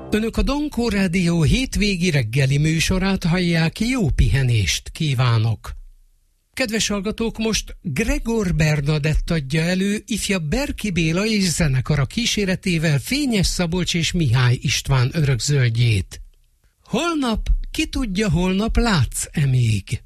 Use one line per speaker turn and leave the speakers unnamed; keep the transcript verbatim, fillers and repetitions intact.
Önök a Donkó Rádió hétvégi reggeli műsorát hallják, jó pihenést kívánok! Kedves hallgatók, most Gregor Bernadett adja elő ifja Berki Béla és zenekara kíséretével Fényes Szabolcs és Mihály István örökzöldjét. Holnap, ki tudja, holnap látsz-e még?